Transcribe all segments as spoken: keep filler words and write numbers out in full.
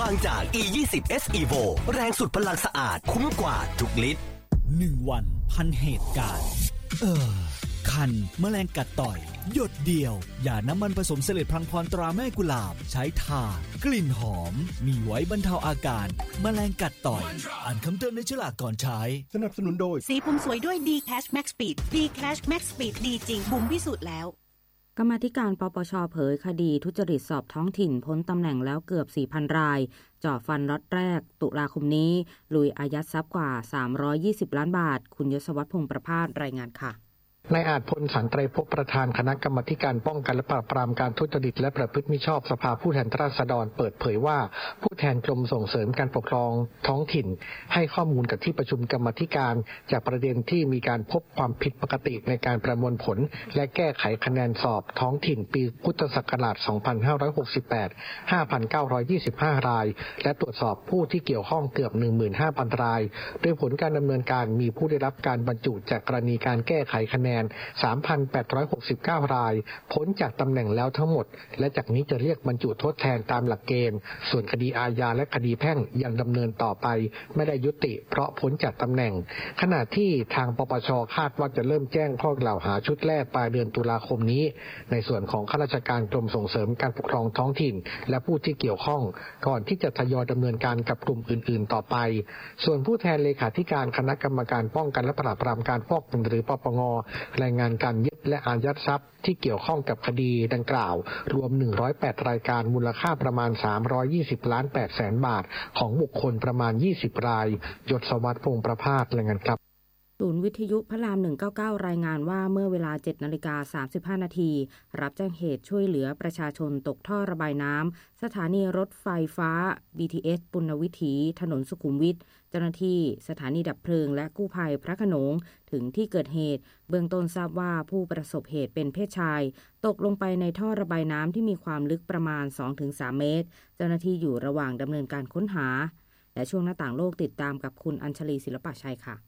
างจาก อี ยี่สิบ เอส Evo แรงสุดพลังสะอาดคุ้มกว่าทุกลิตรหนึ่งวันพันเหตุการณ์เออคันแมลงกัดต่อยหยดเดียวอย่าน้ำมันผสมเสลดพลังพรตราแม่กุหลาบใช้ทากลิ่นหอมมีไว้บรรเทาอาการแมลงกัดต่อยอ่านคำเตือนในฉลากก่อนใช้สนับสนุนโดยสีผมสวยด้วย D-Cash Max Speed D-Cash Max Speed ดีจริงบุ๋มพิสูจน์แล้วกรรมาธิการปปช.เผยคดีทุจริตสอบท้องถิ่นพ้นตำแหน่งแล้วเกือบ สี่พัน รายจ่อฟันล็อตแรกตุลาคมนี้ลุยอายัดทรัพย์กว่าสามร้อยยี่สิบล้านบาทคุณยศวัฒน์พงษ์ประภาสรายงานค่ะนายอาจพลสันไตรภพประธานคณะกรรมาการป้องกันและปราบปรามการทุจริตและประพฤติมิชอบสภาผู้แทนราษฎรเปิดเผยว่าผู้แทนกรมส่งเสริมการปกครองท้องถิ่นให้ข้อมูลกับที่ประชุมกรรมาการจากประเด็นที่มีการพบความผิดปกติในการประมวลผลและแก้ไขคะแนนสอบท้องถิ่นปีพุทธศักราช สองพันห้าร้อยหกสิบแปด ห้าพันเก้าร้อยยี่สิบห้า รายและตรวจสอบผู้ที่เกี่ยวข้องเกือบ หนึ่งหมื่นห้าพัน รายโดยผลการดำเนินการมีผู้ได้รับการบรรจุจากกรณีการแก้ไขคะแนน สามพันแปดร้อยหกสิบเก้า รายพ้นจากตำแหน่งแล้วทั้งหมดและจากนี้จะเรียกบรรจุทดแทนตามหลักเกณฑ์ส่วนคดีอาญาและคดีแพ่งยังดำเนินต่อไปไม่ได้ยุติเพราะพ้นจากตำแหน่งขณะที่ทางปปช.คาดว่าจะเริ่มแจ้งข้อกล่าวหาชุดแรกปลายเดือนตุลาคมนี้ในส่วนของข้าราชการกรมส่งเสริมการปกครองท้องถิ่นและผู้ที่เกี่ยวข้องก่อนที่จะทยอยดำเนินการกับกลุ่มอื่นๆต่อไปส่วนผู้แทนเลขาธิการคณะกรรมการป้องกันและปราบปรามการฟอกเงินหรือปปง.รายงานการยึดและอายัดทรัพย์ที่เกี่ยวข้องกับคดีดังกล่าวรวมหนึ่งร้อยแปดรายการมูลค่าประมาณสามร้อยยี่สิบล้านแปดแสนบาทของบุคคลประมาณยี่สิบรายยศวัฒน์พงษ์ประภาสรายงานครับศูนย์วิทยุพระรามหนึ่งเก้าเก้ารายงานว่าเมื่อเวลา เจ็ดนาฬิกาสามสิบห้านาทีรับแจ้งเหตุช่วยเหลือประชาชนตกท่อระบายน้ำสถานีรถไฟฟ้า บี ที เอส ปุณณวิถีถนนสุขุมวิทเจ้าหน้าที่สถานีดับเพลิงและกู้ภัยพระโขนงถึงที่เกิดเหตุเบื้องต้นทราบว่าผู้ประสบเหตุเป็นเพศชายตกลงไปในท่อระบายน้ำที่มีความลึกประมาณ สองถึงสาม เมตรเจ้าหน้าที่อยู่ระหว่างดำเนินการค้นหาและช่วงหน้าต่างโลกติดตามกับคุณอัญชลีศิลปะชัยค่ะ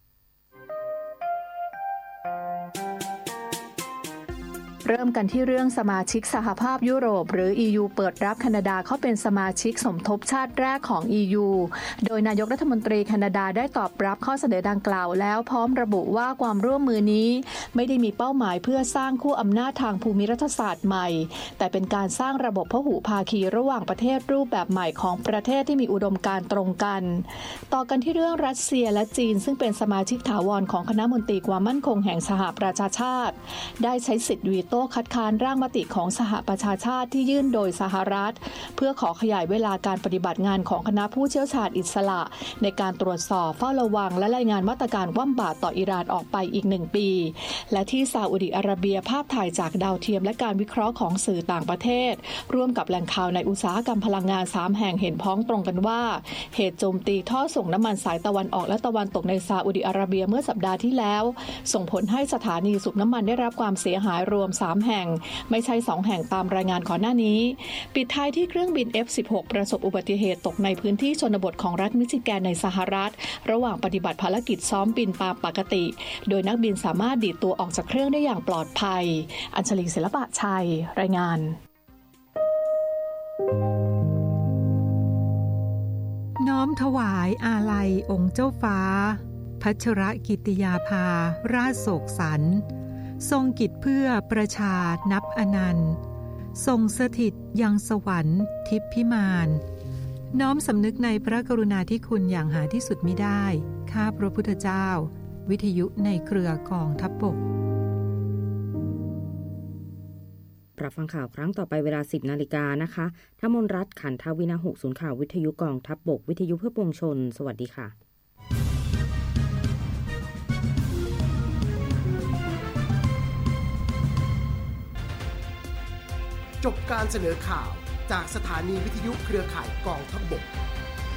เริ่มกันที่เรื่องสมาชิกสหภาพยุโรปหรือ อี ยู เปิดรับแคนาดาเข้าเป็นสมาชิกสมทบชาติแรกของ อี ยู โดยนายกรัฐมนตรีแคนาดาได้ตอบรับข้อเสนอดังกล่าวแล้วพร้อมระบุว่าความร่วมมือนี้ไม่ได้มีเป้าหมายเพื่อสร้างคู่อำนาจทางภูมิรัฐศาสตร์ใหม่แต่เป็นการสร้างระบบพหุภาคีระหว่างประเทศรูปแบบใหม่ของประเทศที่มีอุดมการณ์ตรงกันต่อกันที่เรื่องรัสเซียและจีนซึ่งเป็นสมาชิกถาวรของคณะมนตรีความมั่นคงแห่งสหประชาชาติได้ใช้สิทธิวีโต้คัดค้านร่างมติของสหประชาชาติที่ยื่นโดยสหรัฐเพื่อขอขยายเวลาการปฏิบัติงานของคณะผู้เชี่ยวชาญอิสระในการตรวจสอบเฝ้าระวังและรายงานมาตรการคว่ำบาตรต่ออิหร่านออกไปอีกหนึ่งปีและที่ซาอุดิอาระเบียภาพถ่ายจากดาวเทียมและการวิเคราะห์ของสื่อต่างประเทศร่วมกับแหล่งข่าวในอุตสาหกรรมพลังงานสามแห่งเห็นพ้องตรงกันว่าเหตุโจมตีท่อส่งน้ำมันสายตะวันออกและตะวันตกในซาอุดิอาระเบียเมื่อสัปดาห์ที่แล้วส่งผลให้สถานีสูบน้ำมันได้รับความเสียหายรวมสามแห่งไม่ใช่สองแห่งตามรายงานก่อนหน้านี้ปิดท้ายที่เครื่องบิน เอฟ สิบหก ประสบอุบัติเหตุตกในพื้นที่ชนบทของรัฐมิชิแกนในสหรัฐระหว่างปฏิบัติภารกิจซ้อมบินตามปกติโดยนักบินสามารถดีดตัวออกจากเครื่องได้อย่างปลอดภัยอัญชลีศิลปะชัยรายงานน้อมถวายอาลัยองค์เจ้าฟ้าพัชรกิติยาภาราชโศกสันต์ทรงกิจเพื่อประชานับอนันต์ทรงสถิตยังสวรรค์ทิพย์พิมานน้อมสำนึกในพระกรุณาธิคุณอย่างหาที่สุดมิได้ข้าพระพุทธเจ้าวิทยุในเครือกองทัพบกรับฟังข่าวครั้งต่อไปเวลา สิบนาฬิกานะคะธมนรัตน์ขันทวินาหกศูนย์ข่าววิทยุกองทัพบกวิทยุเพื่อปวงชนสวัสดีค่ะจบการเสนอข่าวจากสถานีวิทยุเครือข่ายกองทัพบก